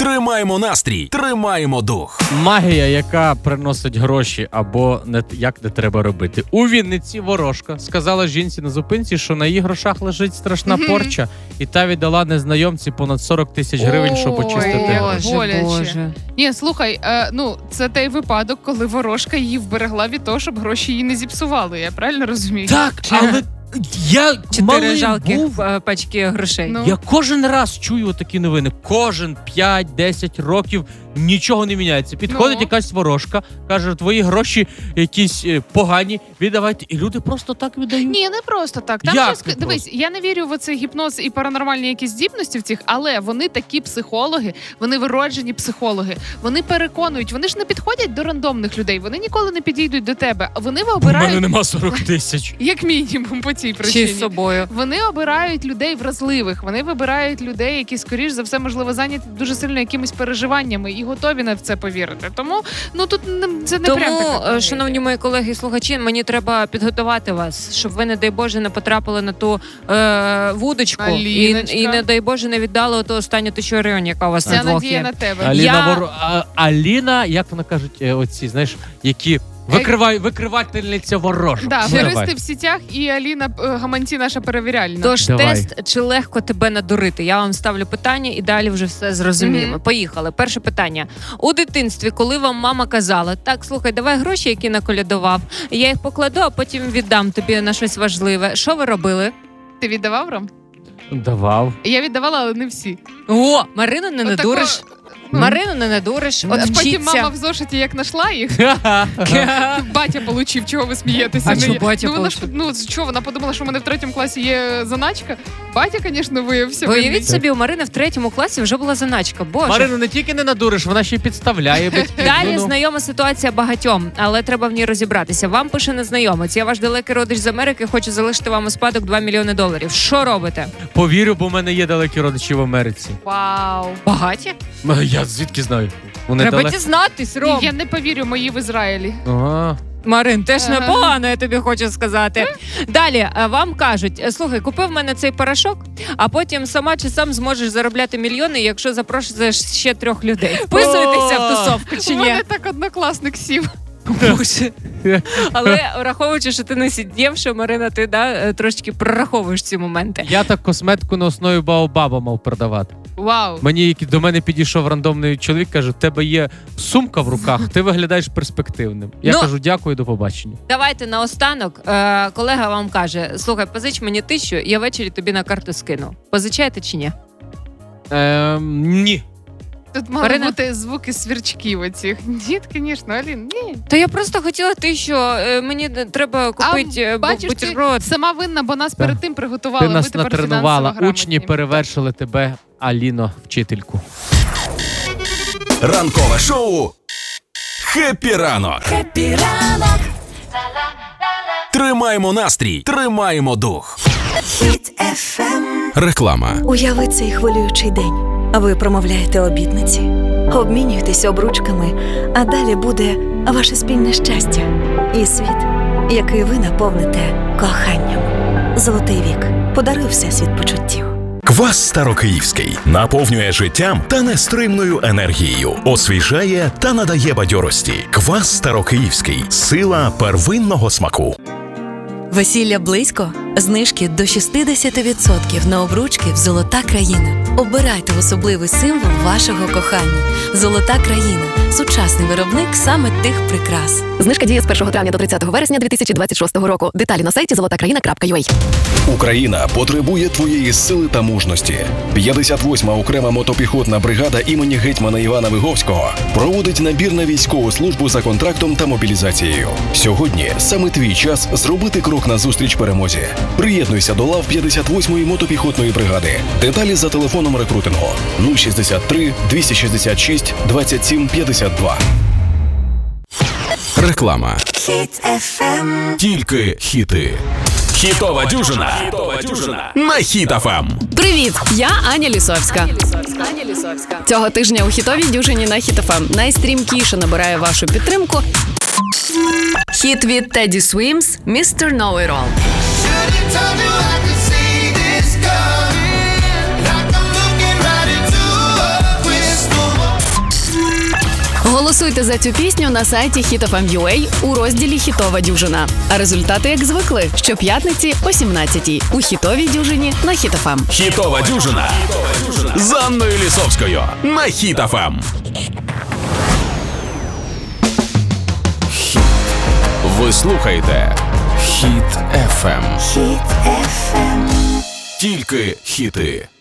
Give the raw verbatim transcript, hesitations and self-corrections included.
Тримаємо настрій, тримаємо дух. Магія, яка приносить гроші або не, як не треба робити. У Вінниці ворожка сказала жінці на зупинці, що на її грошах лежить страшна mm-hmm. порча, і та віддала незнайомці понад сорок тисяч гривень, щоб очистити. Боже, Боже. Ні, слухай, е, ну, це той випадок, коли ворожка її вберегла від того, щоб гроші її не зіпсували, я правильно розумію? Так, але... Я Чотири жалких пачки грошей. Ну. Я кожен раз чую такі новини. Кожен п'ять-десять років нічого не міняється. Підходить ну. якась ворожка, каже, твої гроші якісь погані, віддавайте. І люди просто так віддають. Ні, не просто так. Там Як щось, дивись, я не вірю в цей гіпноз і паранормальні якісь здібності в цих, але вони такі психологи, вони вироджені психологи. Вони переконують, вони ж не підходять до рандомних людей, вони ніколи не підійдуть до тебе. Вони обирають... У мене нема сорок тисяч. Як мінімум, по цій причині. Чи з собою. Вони обирають людей вразливих, вони вибирають людей, які, скоріш за все, можливо, зайняті дуже сильно якимись переживаннями і готові на це повірити. Тому, ну, тут це не Тому, прям така. Тому, шановні мої колеги і слухачі, мені треба підготувати вас, щоб ви, не дай Боже, не потрапили на ту е, вудочку і, і, не дай Боже, не віддали ту останню тисячу гривень, яка у вас на двох є. Надія на тебе. Аліна, Я... вор... а, Аліна, як вона кажуть, оці, знаєш, які... Викривай, викривательниця ворожок. Да, аферисти в сітях і Аліна гаманці наша перевіряльна. Тож Давай. Тест, чи легко тебе надурити? Я вам ставлю питання і далі вже все зрозуміємо. Mm-hmm. Поїхали. Перше питання. У дитинстві, коли вам мама казала, так, слухай, давай гроші, які наколядував, я їх покладу, а потім віддам тобі на щось важливе. Що ви робили? Ти віддавав, Ром? Давав. Я віддавала, але не всі. О, Марину не надуриш. Отако... Марину не надуриш, от вчиться. Потім мама в зошиті як знайшла їх. Батя получив, чого ви смієтеся. А чого батя ну, получив? Ну, що, вона подумала, що в мене в третьому класі є заначка? Батя, звісно, виявився. Уявіть собі, у Марини в третьому класі вже була заначка. Боже. Марину не тільки не надуриш, вона ще й підставляє батьків. Далі ну, знайома ситуація багатьом, але треба в ній розібратися. Вам пише незнайомець. Я ваш далекий родич з Америки, хочу залишити вам у спадок два мільйони доларів. Що робите? Повірю, бо в мене є далекі родичі в Америці. Вау. Багаті? Я звідки знаю? Вони Треба далек... дізнатись, Ром. Я не повірю, мої в Ізраїлі. Ага. Марин, теж непогано, я тобі хочу сказати. Далі, вам кажуть, слухай, купи в мене цей порошок, а потім сама чи сам зможеш заробляти мільйони, якщо запрошуєш ще трьох людей. Вписуєтеся в тусовку чи ні? У мене так однокласник сів. Боже. Але враховуючи, що ти не сидівши, Марина, ти да, трошки прораховуєш ці моменти. Я так косметику на основі Баобаба мав продавати. Вау. Мені до мене підійшов рандомний чоловік, каже, в тебе є сумка в руках, ти виглядаєш перспективним. Я ну, кажу, дякую, до побачення. Давайте наостанок. Е, колега вам каже, слухай, позич мені тисячу, я ввечері тобі на карту скину. Позичаєте чи ні? Е, ні. Тут мали Марина... бути звуки сверчків оцих. Ні, звісно, Алін, ні. Та я просто хотіла ти, що е, мені треба купити а, бачиш, бутерброд. Ти сама винна, бо нас перед тим приготували. Ти нас натренувала. Учні перевершили тебе, Аліно, вчительку. Ранкове шоу «Хеппі ранок». Хеппі ранок. Тримаємо настрій, тримаємо дух. Хіт еф ем. Реклама. Уяви цей хвилюючий день. Ви промовляєте обітниці, обмінюєтеся обручками, а далі буде ваше спільне щастя і світ, який ви наповните коханням. Золотий вік подарує всесвіт почуттів. Квас Старокиївський наповнює життям та нестримною енергією, освіжає та надає бадьорості. Квас Старокиївський – сила первинного смаку. Весілля близько? Знижки до шістдесят відсотків на обручки в «Золота країна». Обирайте особливий символ вашого кохання. «Золота країна» – сучасний виробник саме тих прикрас. Знижка діє з першого травня до тридцятого вересня дві тисячі двадцять шостого року. Деталі на сайті золота країна крапка ю а. Україна потребує твоєї сили та мужності. п'ятдесят восьма окрема мотопіхотна бригада імені гетьмана Івана Виговського проводить набір на військову службу за контрактом та мобілізацією. Сьогодні саме твій час зробити крок назустріч перемозі. Приєднуйся до лав п'ятдесят восьмої мотопіхотної бригади. Деталі за телефоном рекрутингу нуль шістдесят три двісті шістдесят шість двадцять сім п'ятдесят два. Реклама. Хіт еф ем. Тільки хіти. Хітова дюжина. Хітова дюжина. На Хіт еф ем. Привіт! Я Аня Лісовська. Аня Лісовська. Цього тижня у хітовій дюжині на Хіт еф ем найстрімкіше набирає вашу підтримку хіт від Теді Свімс «містер Know-It-All». Голосуйте за цю пісню на сайті хіт еф ем точка ю а у розділі «Хітова дюжина». А результати, як звикли, щоп'ятниці о сімнадцятій у «Хітовій дюжині» на Хіт еф ем. Хітова дюжина з Анною Лісовською на Хіт еф ем. Ви слухаєте Хіт еф ем. Хіт еф ем. Тільки хіти.